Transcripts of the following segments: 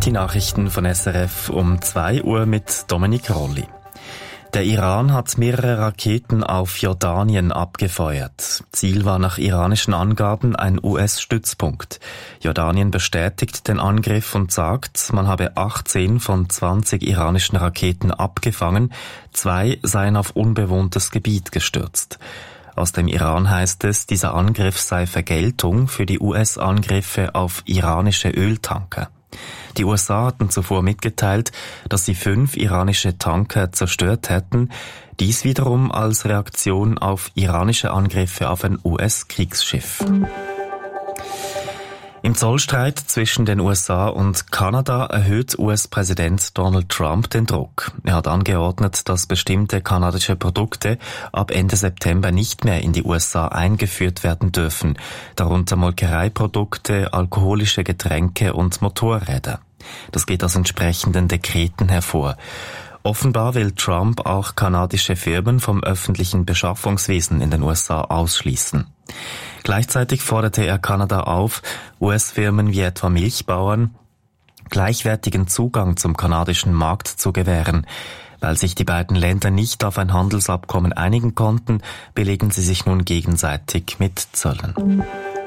Die Nachrichten von SRF um 2 Uhr mit Dominik Rolli. Der Iran hat mehrere Raketen auf Jordanien abgefeuert. Ziel war nach iranischen Angaben ein US-Stützpunkt. Jordanien bestätigt den Angriff und sagt, man habe 18 von 20 iranischen Raketen abgefangen, 2 seien auf unbewohntes Gebiet gestürzt. Aus dem Iran heißt es, dieser Angriff sei Vergeltung für die US-Angriffe auf iranische Öltanker. Die USA hatten zuvor mitgeteilt, dass sie 5 iranische Tanker zerstört hätten, dies wiederum als Reaktion auf iranische Angriffe auf ein US-Kriegsschiff. Im Zollstreit zwischen den USA und Kanada erhöht US-Präsident Donald Trump den Druck. Er hat angeordnet, dass bestimmte kanadische Produkte ab Ende September nicht mehr in die USA eingeführt werden dürfen, darunter Molkereiprodukte, alkoholische Getränke und Motorräder. Das geht aus entsprechenden Dekreten hervor. Offenbar will Trump auch kanadische Firmen vom öffentlichen Beschaffungswesen in den USA ausschließen. Gleichzeitig forderte er Kanada auf, US-Firmen wie etwa Milchbauern gleichwertigen Zugang zum kanadischen Markt zu gewähren. Weil sich die beiden Länder nicht auf ein Handelsabkommen einigen konnten, belegen sie sich nun gegenseitig mit Zöllen.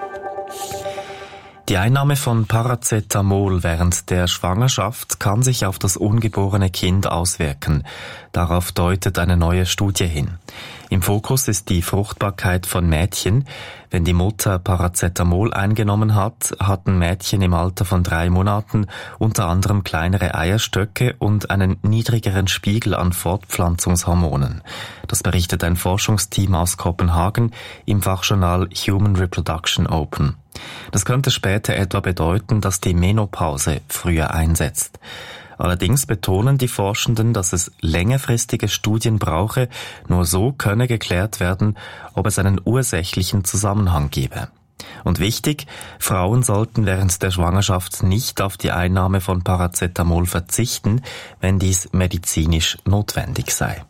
Die Einnahme von Paracetamol während der Schwangerschaft kann sich auf das ungeborene Kind auswirken. Darauf deutet eine neue Studie hin. Im Fokus ist die Fruchtbarkeit von Mädchen. Wenn die Mutter Paracetamol eingenommen hat, hatten Mädchen im Alter von 3 Monaten unter anderem kleinere Eierstöcke und einen niedrigeren Spiegel an Fortpflanzungshormonen. Das berichtet ein Forschungsteam aus Kopenhagen im Fachjournal Human Reproduction Open. Das könnte später etwa bedeuten, dass die Menopause früher einsetzt. Allerdings betonen die Forschenden, dass es längerfristige Studien brauche, nur so könne geklärt werden, ob es einen ursächlichen Zusammenhang gebe. Und wichtig, Frauen sollten während der Schwangerschaft nicht auf die Einnahme von Paracetamol verzichten, wenn dies medizinisch notwendig sei.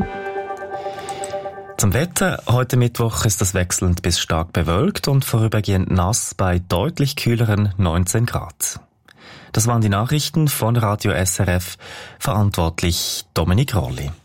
Zum Wetter. Heute Mittwoch ist es wechselnd bis stark bewölkt und vorübergehend nass bei deutlich kühleren 19 Grad. Das waren die Nachrichten von Radio SRF, verantwortlich Dominik Rolli.